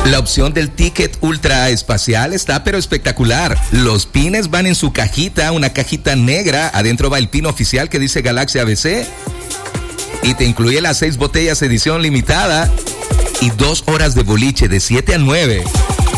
La opción del ticket ultra espacial está pero espectacular. Los pines van en su cajita, una cajita negra. Adentro va el pin oficial que dice Galaxy ABC. Y te incluye las 6 botellas edición limitada y 2 horas de boliche de 7 a 9.